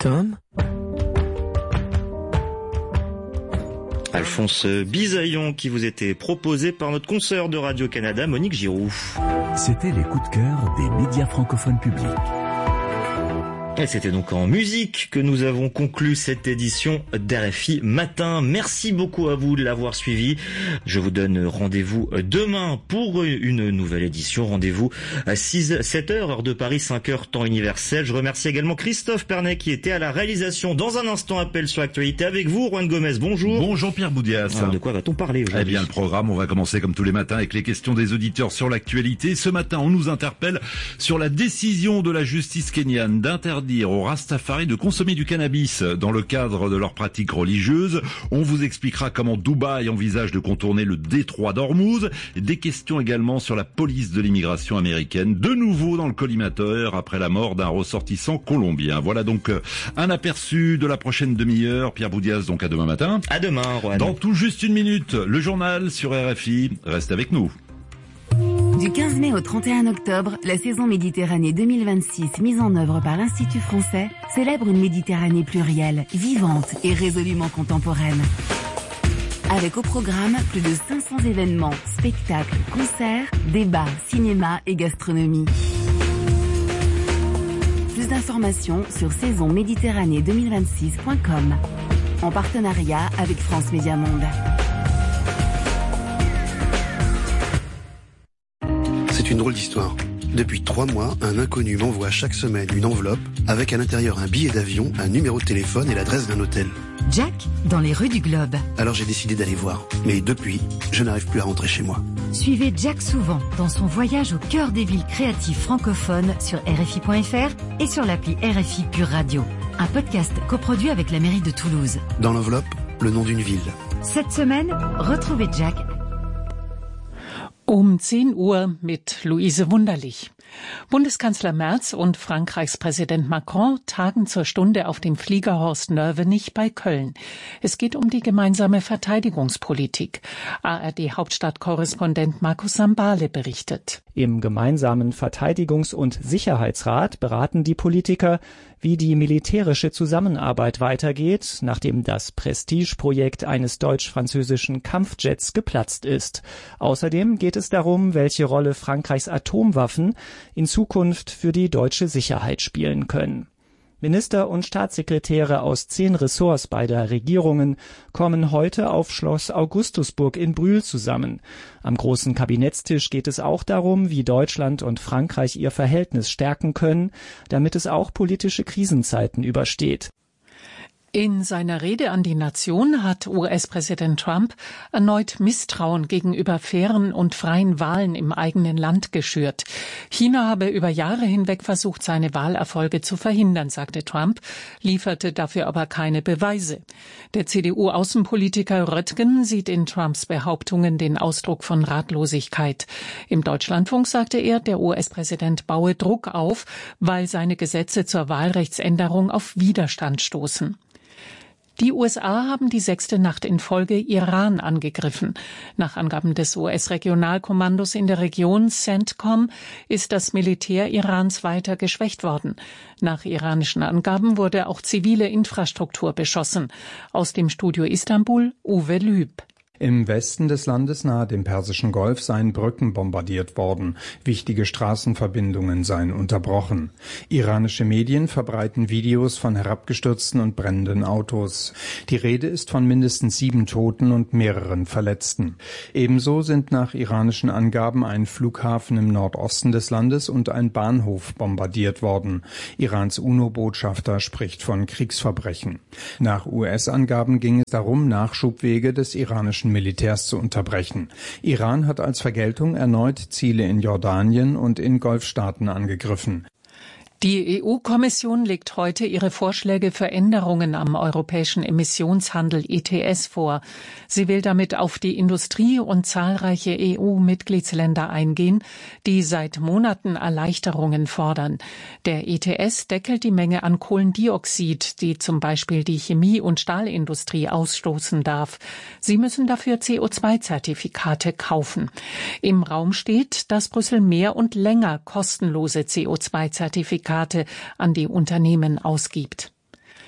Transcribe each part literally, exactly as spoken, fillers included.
Tom? Alphonse Bisaillon qui vous était proposé par notre consoeur de Radio-Canada, Monique Giroux. C'était les coups de cœur des médias francophones publics. Et c'était donc en musique que nous avons conclu cette édition d'R F I Matin. Merci beaucoup à vous de l'avoir suivi. Je vous donne rendez-vous demain pour une nouvelle édition. Rendez-vous à six, sept heures, heure de Paris, cinq heures, temps universel. Je remercie également Christophe Pernet qui était à la réalisation. Dans un instant, appel sur l'actualité avec vous. Juan Gomez, bonjour. Bonjour Pierre Boudias. Alors, de quoi va-t-on parler aujourd'hui? Eh bien, le programme, on va commencer comme tous les matins avec les questions des auditeurs sur l'actualité. Ce matin, on nous interpelle sur la décision de la justice kenyane d'interdire aux Rastafari de consommer du cannabis dans le cadre de leurs pratiques religieuses. On vous expliquera comment Dubaï envisage de contourner le détroit d'Ormuz. Des questions également sur la police de l'immigration américaine, de nouveau dans le collimateur après la mort d'un ressortissant colombien. Voilà donc un aperçu de la prochaine demi-heure. Pierre Boudias, donc à demain matin. À demain, Juan. Dans tout juste une minute, le journal sur R F I. Reste avec nous. Du quinze mai au trente et un octobre, la saison Méditerranée deux mille vingt-six, mise en œuvre par l'Institut français, célèbre une Méditerranée plurielle, vivante et résolument contemporaine. Avec au programme plus de cinq cents événements, spectacles, concerts, débats, cinéma et gastronomie. Plus d'informations sur saison méditerranée deux mille vingt-six point com, en partenariat avec France Média Monde. C'est une drôle d'histoire. Depuis trois mois, un inconnu m'envoie chaque semaine une enveloppe avec à l'intérieur un billet d'avion, un numéro de téléphone et l'adresse d'un hôtel. Jack, dans les rues du Globe. Alors j'ai décidé d'aller voir. Mais depuis, je n'arrive plus à rentrer chez moi. Suivez Jack souvent dans son voyage au cœur des villes créatives francophones sur R F I point F R et sur l'appli R F I Pure Radio. Un podcast coproduit avec la mairie de Toulouse. Dans l'enveloppe, le nom d'une ville. Cette semaine, retrouvez Jack Um zehn Uhr mit Luise Wunderlich. Bundeskanzler Merz und Frankreichs Präsident Macron tagen zur Stunde auf dem Flieger Horst Nörvenich bei Köln. Es geht um die gemeinsame Verteidigungspolitik. A R D-Hauptstadtkorrespondent Markus Sambale berichtet. Im gemeinsamen Verteidigungs- und Sicherheitsrat beraten die Politiker, wie die militärische Zusammenarbeit weitergeht, nachdem das Prestigeprojekt eines deutsch-französischen Kampfjets geplatzt ist. Außerdem geht es darum, welche Rolle Frankreichs Atomwaffen in Zukunft für die deutsche Sicherheit spielen können. Minister und Staatssekretäre aus zehn Ressorts beider Regierungen kommen heute auf Schloss Augustusburg in Brühl zusammen. Am großen Kabinettstisch geht es auch darum, wie Deutschland und Frankreich ihr Verhältnis stärken können, damit es auch politische Krisenzeiten übersteht. In seiner Rede an die Nation hat U S-Präsident Trump erneut Misstrauen gegenüber fairen und freien Wahlen im eigenen Land geschürt. China habe über Jahre hinweg versucht, seine Wahlerfolge zu verhindern, sagte Trump, lieferte dafür aber keine Beweise. Der C D U-Außenpolitiker Röttgen sieht in Trumps Behauptungen den Ausdruck von Ratlosigkeit. Im Deutschlandfunk sagte er, der U S-Präsident baue Druck auf, weil seine Gesetze zur Wahlrechtsänderung auf Widerstand stoßen. Die U S A haben die sechste Nacht in Folge Iran angegriffen. Nach Angaben des U S-Regionalkommandos in der Region CENTCOM ist das Militär Irans weiter geschwächt worden. Nach iranischen Angaben wurde auch zivile Infrastruktur beschossen. Aus dem Studio Istanbul, Uwe Lüb. Im Westen des Landes nahe dem Persischen Golf seien Brücken bombardiert worden. Wichtige Straßenverbindungen seien unterbrochen. Iranische Medien verbreiten Videos von herabgestürzten und brennenden Autos. Die Rede ist von mindestens sieben Toten und mehreren Verletzten. Ebenso sind nach iranischen Angaben ein Flughafen im Nordosten des Landes und ein Bahnhof bombardiert worden. Irans UNO-Botschafter spricht von Kriegsverbrechen. Nach U S-Angaben ging es darum, Nachschubwege des iranischen Militärs zu unterbrechen. Iran hat als Vergeltung erneut Ziele in Jordanien und in Golfstaaten angegriffen. Die E U-Kommission legt heute ihre Vorschläge für Änderungen am europäischen Emissionshandel E T S vor. Sie will damit auf die Industrie und zahlreiche E U-Mitgliedsländer eingehen, die seit Monaten Erleichterungen fordern. Der E T S deckelt die Menge an Kohlendioxid, die zum Beispiel die Chemie- und Stahlindustrie ausstoßen darf. Sie müssen dafür C O zwei Zertifikate kaufen. Im Raum steht, dass Brüssel mehr und länger kostenlose C O zwei Zertifikate an die Unternehmen ausgibt.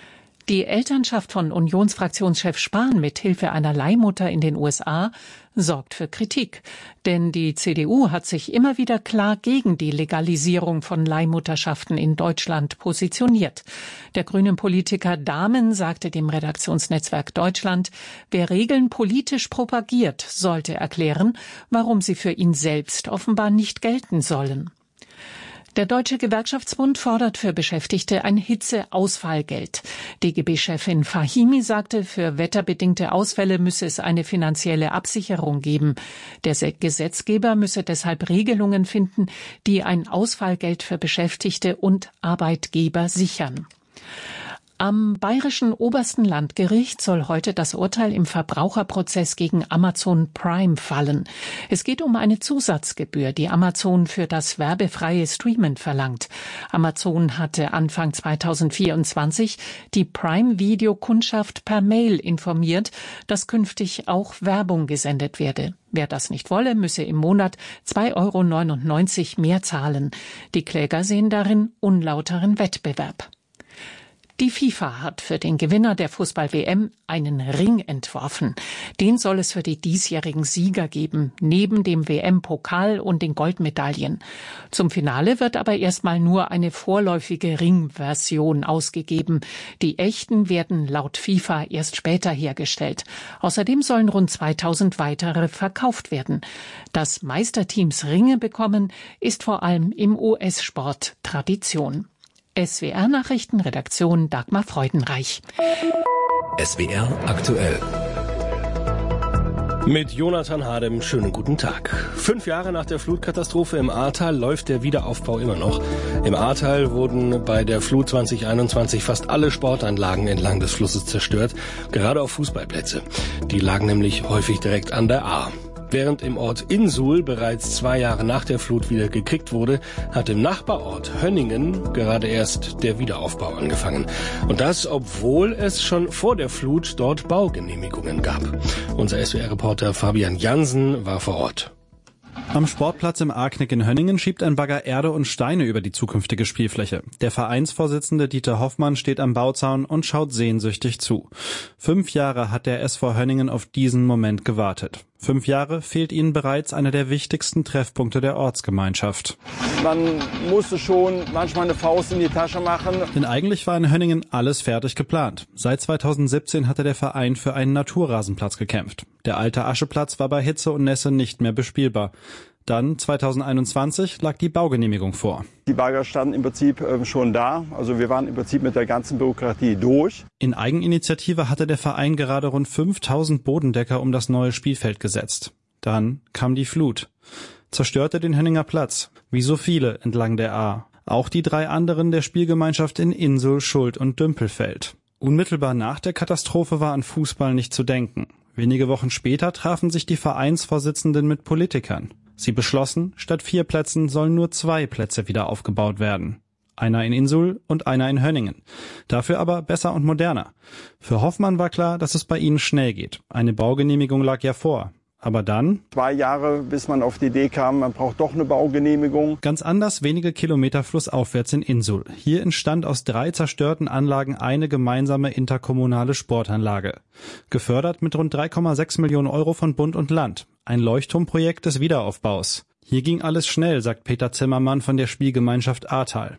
Die Elternschaft von Unionsfraktionschef Spahn mit Hilfe einer Leihmutter in den U S A sorgt für Kritik. Denn die C D U hat sich immer wieder klar gegen die Legalisierung von Leihmutterschaften in Deutschland positioniert. Der grünen Politiker Dahmen sagte dem Redaktionsnetzwerk Deutschland, wer Regeln politisch propagiert, sollte erklären, warum sie für ihn selbst offenbar nicht gelten sollen. Der Deutsche Gewerkschaftsbund fordert für Beschäftigte ein Hitzeausfallgeld. D G B-Chefin Fahimi sagte, für wetterbedingte Ausfälle müsse es eine finanzielle Absicherung geben. Der Gesetzgeber müsse deshalb Regelungen finden, die ein Ausfallgeld für Beschäftigte und Arbeitgeber sichern. Am Bayerischen Obersten Landgericht soll heute das Urteil im Verbraucherprozess gegen Amazon Prime fallen. Es geht um eine Zusatzgebühr, die Amazon für das werbefreie Streamen verlangt. Amazon hatte Anfang zweitausendvierundzwanzig die Prime-Video-Kundschaft per Mail informiert, dass künftig auch Werbung gesendet werde. Wer das nicht wolle, müsse im Monat zwei Euro neunundneunzig mehr zahlen. Die Kläger sehen darin unlauteren Wettbewerb. Die FIFA hat für den Gewinner der Fußball-W M einen Ring entworfen. Den soll es für die diesjährigen Sieger geben, neben dem W M-Pokal und den Goldmedaillen. Zum Finale wird aber erstmal nur eine vorläufige Ringversion ausgegeben. Die echten werden laut FIFA erst später hergestellt. Außerdem sollen rund zweitausend weitere verkauft werden. Dass Meisterteams Ringe bekommen, ist vor allem im U S-Sport Tradition. S W R-Nachrichten, Redaktion Dagmar Freudenreich. S W R aktuell. Mit Jonathan Hadem, schönen guten Tag. Fünf Jahre nach der Flutkatastrophe im Ahrtal läuft der Wiederaufbau immer noch. Im Ahrtal wurden bei der Flut zwanzig einundzwanzig fast alle Sportanlagen entlang des Flusses zerstört, gerade auch Fußballplätze. Die lagen nämlich häufig direkt an der Ahr. Während im Ort Insul bereits zwei Jahre nach der Flut wieder gekriegt wurde, hat im Nachbarort Hönningen gerade erst der Wiederaufbau angefangen. Und das, obwohl es schon vor der Flut dort Baugenehmigungen gab. Unser S W R-Reporter Fabian Jansen war vor Ort. Am Sportplatz im Ahrknick in Hönningen schiebt ein Bagger Erde und Steine über die zukünftige Spielfläche. Der Vereinsvorsitzende Dieter Hoffmann steht am Bauzaun und schaut sehnsüchtig zu. Fünf Jahre hat der S V Hönningen auf diesen Moment gewartet. Fünf Jahre fehlt ihnen bereits einer der wichtigsten Treffpunkte der Ortsgemeinschaft. Man musste schon manchmal eine Faust in die Tasche machen. Denn eigentlich war in Hönningen alles fertig geplant. Seit zweitausendsiebzehn hatte der Verein für einen Naturrasenplatz gekämpft. Der alte Ascheplatz war bei Hitze und Nässe nicht mehr bespielbar. Dann zweitausendeinundzwanzig lag die Baugenehmigung vor. Die Bagger standen im Prinzip schon da. Also wir waren im Prinzip mit der ganzen Bürokratie durch. In Eigeninitiative hatte der Verein gerade rund fünftausend Bodendecker um das neue Spielfeld gesetzt. Dann kam die Flut. Zerstörte den Hönninger Platz, wie so viele entlang der Ahr. Auch die drei anderen der Spielgemeinschaft in Insul, Schuld und Dümpelfeld. Unmittelbar nach der Katastrophe war an Fußball nicht zu denken. Wenige Wochen später trafen sich die Vereinsvorsitzenden mit Politikern. Sie beschlossen, statt vier Plätzen sollen nur zwei Plätze wieder aufgebaut werden. Einer in Insul und einer in Hönningen. Dafür aber besser und moderner. Für Hoffmann war klar, dass es bei ihnen schnell geht. Eine Baugenehmigung lag ja vor. Aber dann? Zwei Jahre, bis man auf die Idee kam, man braucht doch eine Baugenehmigung. Ganz anders wenige Kilometer flussaufwärts in Insul. Hier entstand aus drei zerstörten Anlagen eine gemeinsame interkommunale Sportanlage. Gefördert mit rund drei Komma sechs Millionen Euro von Bund und Land. Ein Leuchtturmprojekt des Wiederaufbaus. Hier ging alles schnell, sagt Peter Zimmermann von der Spielgemeinschaft Ahrtal.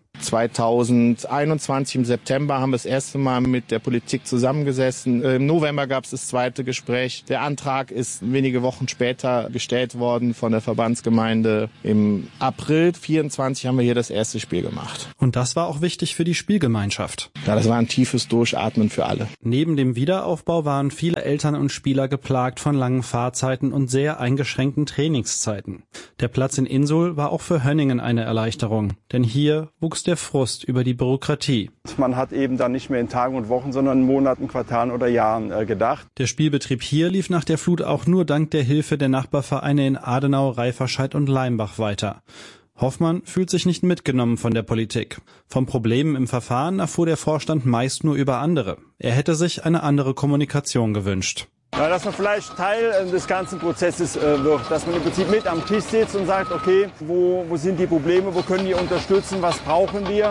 zweitausendeinundzwanzig im September haben wir das erste Mal mit der Politik zusammengesessen. Im November gab es das zweite Gespräch. Der Antrag ist wenige Wochen später gestellt worden von der Verbandsgemeinde. Im April vierundzwanzig haben wir hier das erste Spiel gemacht. Und das war auch wichtig für die Spielgemeinschaft. Ja, das war ein tiefes Durchatmen für alle. Neben dem Wiederaufbau waren viele Eltern und Spieler geplagt von langen Fahrzeiten und sehr eingeschränkten Trainingszeiten. Der Platz in Insul war auch für Hönningen eine Erleichterung, denn hier wuchs der Frust über die Bürokratie. Man hat eben dann nicht mehr in Tagen und Wochen, sondern in Monaten, Quartalen oder Jahren äh, gedacht. Der Spielbetrieb hier lief nach der Flut auch nur dank der Hilfe der Nachbarvereine in Adenau, Reiferscheid und Leimbach weiter. Hoffmann fühlt sich nicht mitgenommen von der Politik. Von Problemen im Verfahren erfuhr der Vorstand meist nur über andere. Er hätte sich eine andere Kommunikation gewünscht. Ja, dass man vielleicht Teil äh, des ganzen Prozesses äh, wird, dass man im Prinzip mit am Tisch sitzt und sagt, okay, wo, wo sind die Probleme, wo können wir unterstützen, was brauchen wir.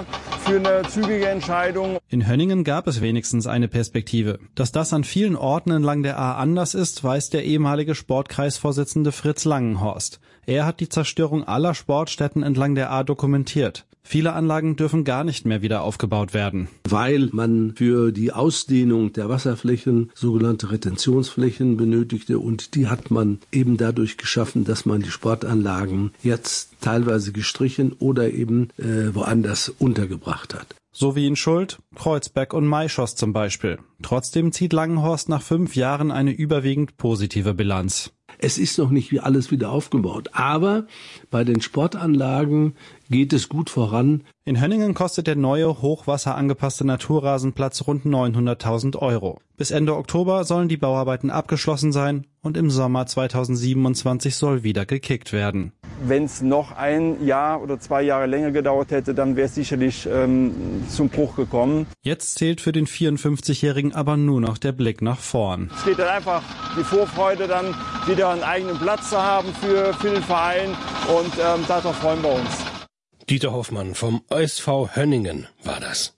für eine zügige Entscheidung. In Hönningen gab es wenigstens eine Perspektive. Dass das an vielen Orten entlang der A anders ist, weiß der ehemalige Sportkreisvorsitzende Fritz Langenhorst. Er hat die Zerstörung aller Sportstätten entlang der A dokumentiert. Viele Anlagen dürfen gar nicht mehr wieder aufgebaut werden. Weil man für die Ausdehnung der Wasserflächen sogenannte Retentionsflächen benötigte und die hat man eben dadurch geschaffen, dass man die Sportanlagen jetzt teilweise gestrichen oder eben äh, woanders untergebracht hat. So wie in Schuld, Kreuzberg und Maischoss zum Beispiel. Trotzdem zieht Langenhorst nach fünf Jahren eine überwiegend positive Bilanz. Es ist noch nicht wie alles wieder aufgebaut, aber bei den Sportanlagen geht es gut voran. In Hönningen kostet der neue, hochwasserangepasste Naturrasenplatz rund neunhunderttausend Euro. Bis Ende Oktober sollen die Bauarbeiten abgeschlossen sein und im Sommer zweitausendsiebenundzwanzig soll wieder gekickt werden. Wenn es noch ein Jahr oder zwei Jahre länger gedauert hätte, dann wäre es sicherlich ähm, zum Bruch gekommen. Jetzt zählt für den vierundfünfzigjährigen aber nur noch der Blick nach vorn. Es geht dann einfach die Vorfreude, dann wieder einen eigenen Platz zu haben für, für den Verein und ähm, darauf freuen wir uns. Dieter Hoffmann vom S V Hönningen war das.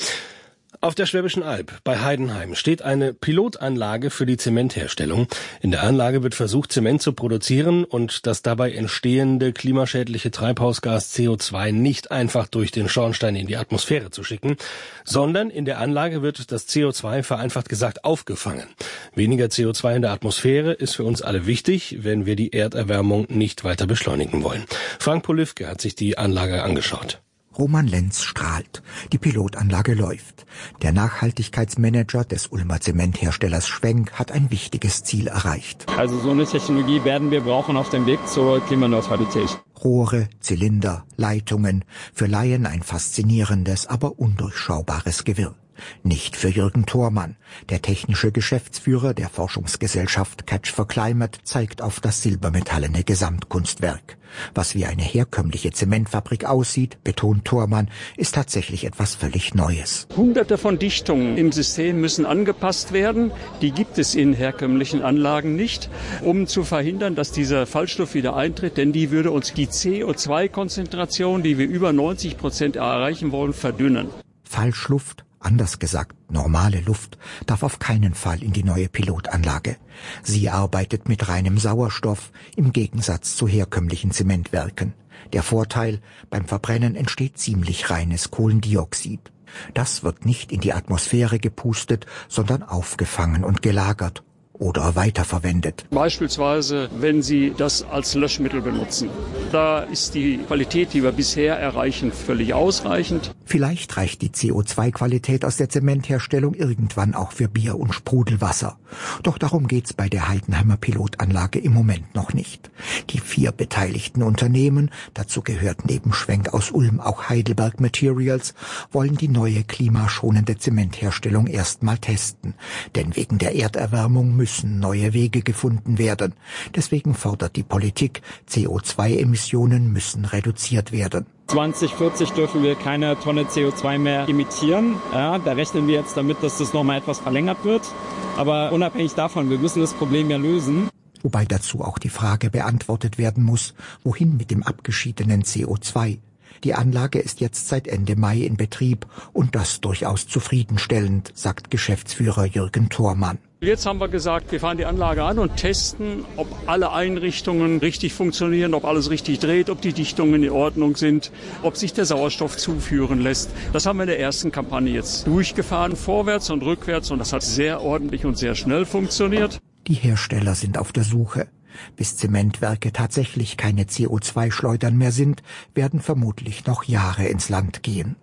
Auf der Schwäbischen Alb bei Heidenheim steht eine Pilotanlage für die Zementherstellung. In der Anlage wird versucht, Zement zu produzieren und das dabei entstehende klimaschädliche Treibhausgas C O zwei nicht einfach durch den Schornstein in die Atmosphäre zu schicken, sondern in der Anlage wird das C O zwei vereinfacht gesagt aufgefangen. Weniger C O zwei in der Atmosphäre ist für uns alle wichtig, wenn wir die Erderwärmung nicht weiter beschleunigen wollen. Frank Polivke hat sich die Anlage angeschaut. Roman Lenz strahlt. Die Pilotanlage läuft. Der Nachhaltigkeitsmanager des Ulmer Zementherstellers Schwenk hat ein wichtiges Ziel erreicht. Also so eine Technologie werden wir brauchen auf dem Weg zur Klimaneutralität. Rohre, Zylinder, Leitungen, für Laien ein faszinierendes, aber undurchschaubares Gewirr. Nicht für Jürgen Thormann. Der technische Geschäftsführer der Forschungsgesellschaft Catch for Climate zeigt auf das silbermetallene Gesamtkunstwerk. Was wie eine herkömmliche Zementfabrik aussieht, betont Thormann, ist tatsächlich etwas völlig Neues. Hunderte von Dichtungen im System müssen angepasst werden. Die gibt es in herkömmlichen Anlagen nicht, um zu verhindern, dass dieser Fallstoff wieder eintritt. Denn die würde uns die C O zwei Konzentration, die wir über neunzig Prozent erreichen wollen, verdünnen. Fallschluft, anders gesagt, normale Luft, darf auf keinen Fall in die neue Pilotanlage. Sie arbeitet mit reinem Sauerstoff, im Gegensatz zu herkömmlichen Zementwerken. Der Vorteil, beim Verbrennen entsteht ziemlich reines Kohlendioxid. Das wird nicht in die Atmosphäre gepustet, sondern aufgefangen und gelagert oder weiterverwendet. Beispielsweise, wenn Sie das als Löschmittel benutzen. Da ist die Qualität, die wir bisher erreichen, völlig ausreichend. Vielleicht reicht die C O zwei Qualität aus der Zementherstellung irgendwann auch für Bier und Sprudelwasser. Doch darum geht's bei der Heidenheimer Pilotanlage im Moment noch nicht. Die vier beteiligten Unternehmen, dazu gehört neben Schwenk aus Ulm auch Heidelberg Materials, wollen die neue klimaschonende Zementherstellung erstmal testen. Denn wegen der Erderwärmung müssen neue Wege gefunden werden. Deswegen fordert die Politik, C O zwei Emissionen müssen reduziert werden. zwanzig vierzig dürfen wir keine Tonne C O zwei mehr emittieren. Ja, da rechnen wir jetzt damit, dass das nochmal etwas verlängert wird. Aber unabhängig davon, wir müssen das Problem ja lösen. Wobei dazu auch die Frage beantwortet werden muss, wohin mit dem abgeschiedenen C O zwei? Die Anlage ist jetzt seit Ende Mai in Betrieb und das durchaus zufriedenstellend, sagt Geschäftsführer Jürgen Thormann. Jetzt haben wir gesagt, wir fahren die Anlage an und testen, ob alle Einrichtungen richtig funktionieren, ob alles richtig dreht, ob die Dichtungen in Ordnung sind, ob sich der Sauerstoff zuführen lässt. Das haben wir in der ersten Kampagne jetzt durchgefahren, vorwärts und rückwärts, und das hat sehr ordentlich und sehr schnell funktioniert. Die Hersteller sind auf der Suche. Bis Zementwerke tatsächlich keine C O zwei Schleudern mehr sind, werden vermutlich noch Jahre ins Land gehen.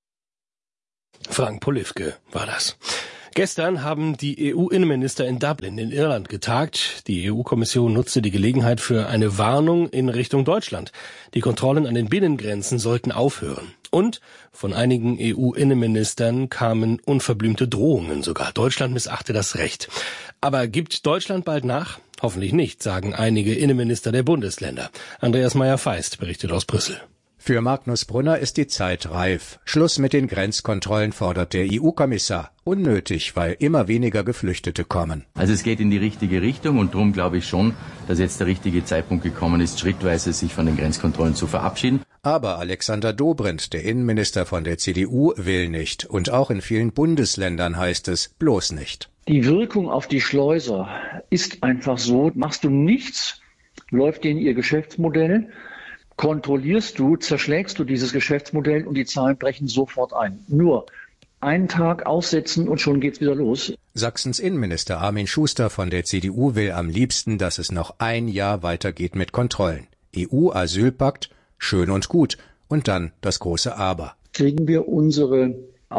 Frank Polivke war das. Gestern haben die E U-Innenminister in Dublin in Irland getagt. Die E U-Kommission nutzte die Gelegenheit für eine Warnung in Richtung Deutschland. Die Kontrollen an den Binnengrenzen sollten aufhören. Und von einigen E U-Innenministern kamen unverblümte Drohungen sogar. Deutschland missachte das Recht. Aber gibt Deutschland bald nach? Hoffentlich nicht, sagen einige Innenminister der Bundesländer. Andreas Meyer-Feist berichtet aus Brüssel. Für Magnus Brunner ist die Zeit reif. Schluss mit den Grenzkontrollen fordert der E U-Kommissar. Unnötig, weil immer weniger Geflüchtete kommen. Also es geht in die richtige Richtung und darum glaube ich schon, dass jetzt der richtige Zeitpunkt gekommen ist, schrittweise sich von den Grenzkontrollen zu verabschieden. Aber Alexander Dobrindt, der Innenminister von der C D U, will nicht. Und auch in vielen Bundesländern heißt es bloß nicht. Die Wirkung auf die Schleuser ist einfach so, machst du nichts, läuft denen ihr Geschäftsmodell, kontrollierst du, zerschlägst du dieses Geschäftsmodell und die Zahlen brechen sofort ein. Nur einen Tag aussetzen und schon geht's wieder los. Sachsens Innenminister Armin Schuster von der C D U will am liebsten, dass es noch ein Jahr weitergeht mit Kontrollen. E U-Asylpakt, schön und gut. Und dann das große Aber. Kriegen wir unsere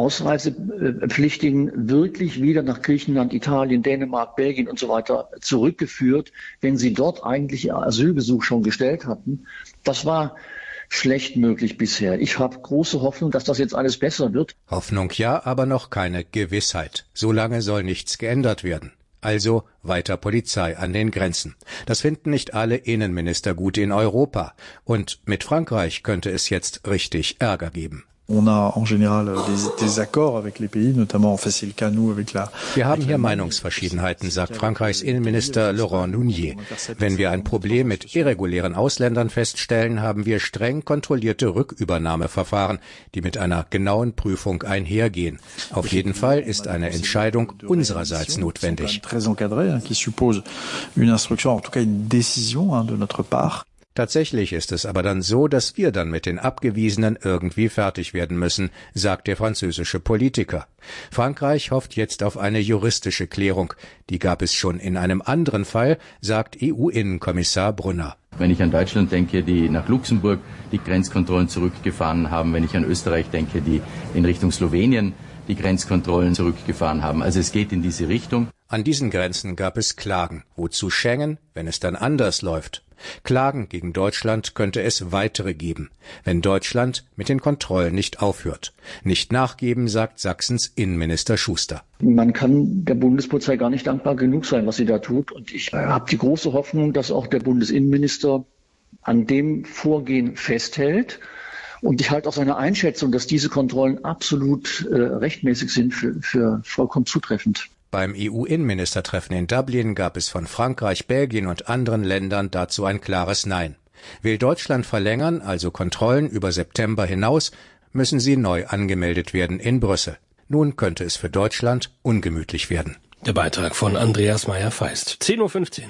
Ausreisepflichtigen wirklich wieder nach Griechenland, Italien, Dänemark, Belgien und so weiter zurückgeführt, wenn sie dort eigentlich ihr Asylgesuch schon gestellt hatten? Das war schlecht möglich bisher. Ich habe große Hoffnung, dass das jetzt alles besser wird. Hoffnung ja, aber noch keine Gewissheit. So lange soll nichts geändert werden. Also weiter Polizei an den Grenzen. Das finden nicht alle Innenminister gut in Europa. Und mit Frankreich könnte es jetzt richtig Ärger geben. On a en général des, des accords avec les pays, notamment, enfin c'est le cas nous avec la. Wir haben hier Meinungsverschiedenheiten, sagt Frankreichs Innenminister Laurent Nunez. Wenn wir ein Problem mit irregulären Ausländern feststellen, haben wir streng kontrollierte Rückübernahmeverfahren, die mit einer genauen Prüfung einhergehen. Auf jeden Fall ist eine Entscheidung unsererseits notwendig. Très encadré, qui suppose une instruction, en tout cas une décision de notre part. Tatsächlich ist es aber dann so, dass wir dann mit den Abgewiesenen irgendwie fertig werden müssen, sagt der französische Politiker. Frankreich hofft jetzt auf eine juristische Klärung. Die gab es schon in einem anderen Fall, sagt E U-Innenkommissar Brunner. Wenn ich an Deutschland denke, die nach Luxemburg die Grenzkontrollen zurückgefahren haben, wenn ich an Österreich denke, die in Richtung Slowenien die Grenzkontrollen zurückgefahren haben. Also es geht in diese Richtung. An diesen Grenzen gab es Klagen. Wozu Schengen, wenn es dann anders läuft? Klagen gegen Deutschland könnte es weitere geben, wenn Deutschland mit den Kontrollen nicht aufhört. Nicht nachgeben, sagt Sachsens Innenminister Schuster. Man kann der Bundespolizei gar nicht dankbar genug sein, was sie da tut. Und ich habe die große Hoffnung, dass auch der Bundesinnenminister an dem Vorgehen festhält. Und ich halte auch seine Einschätzung, dass diese Kontrollen absolut äh, rechtmäßig sind, für, für vollkommen zutreffend. Beim E U-Innenministertreffen in Dublin gab es von Frankreich, Belgien und anderen Ländern dazu ein klares Nein. Will Deutschland verlängern, also Kontrollen über September hinaus, müssen sie neu angemeldet werden in Brüssel. Nun könnte es für Deutschland ungemütlich werden. Der Beitrag von Andreas Meyer-Feist. zehn Uhr fünfzehn.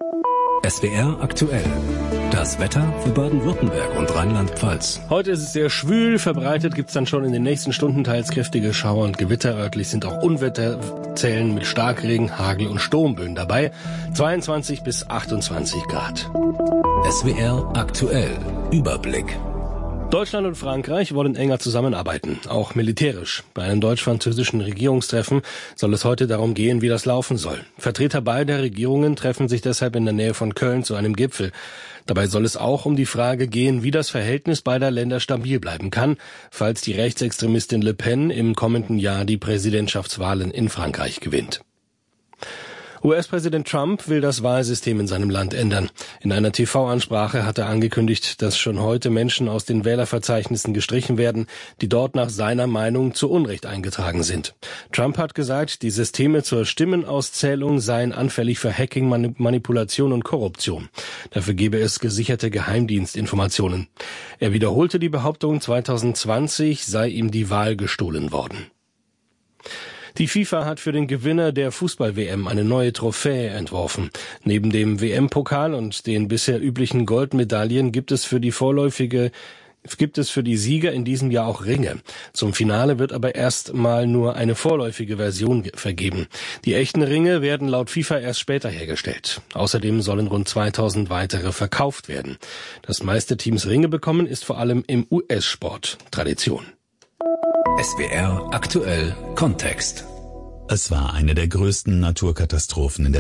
S W R aktuell. Das Wetter für Baden-Württemberg und Rheinland-Pfalz. Heute ist es sehr schwül, verbreitet gibt's dann schon in den nächsten Stunden teils kräftige Schauer und Gewitter. Örtlich sind auch Unwetterzellen mit Starkregen, Hagel und Sturmböen dabei. zweiundzwanzig bis achtundzwanzig Grad. S W R aktuell. Überblick. Deutschland und Frankreich wollen enger zusammenarbeiten, auch militärisch. Bei einem deutsch-französischen Regierungstreffen soll es heute darum gehen, wie das laufen soll. Vertreter beider Regierungen treffen sich deshalb in der Nähe von Köln zu einem Gipfel. Dabei soll es auch um die Frage gehen, wie das Verhältnis beider Länder stabil bleiben kann, falls die Rechtsextremistin Le Pen im kommenden Jahr die Präsidentschaftswahlen in Frankreich gewinnt. U S-Präsident Trump will das Wahlsystem in seinem Land ändern. In einer T V-Ansprache hat er angekündigt, dass schon heute Menschen aus den Wählerverzeichnissen gestrichen werden, die dort nach seiner Meinung zu Unrecht eingetragen sind. Trump hat gesagt, die Systeme zur Stimmenauszählung seien anfällig für Hacking, Manipulation und Korruption. Dafür gebe es gesicherte Geheimdienstinformationen. Er wiederholte die Behauptung, zweitausendzwanzig sei ihm die Wahl gestohlen worden. Die FIFA hat für den Gewinner der Fußball-W M eine neue Trophäe entworfen. Neben dem W M-Pokal und den bisher üblichen Goldmedaillen gibt es für die vorläufige gibt es für die Sieger in diesem Jahr auch Ringe. Zum Finale wird aber erst mal nur eine vorläufige Version vergeben. Die echten Ringe werden laut FIFA erst später hergestellt. Außerdem sollen rund zweitausend weitere verkauft werden. Dass meiste Teams Ringe bekommen, ist vor allem im U S-Sport Tradition. S W R aktuell Kontext. Es war eine der größten Naturkatastrophen in der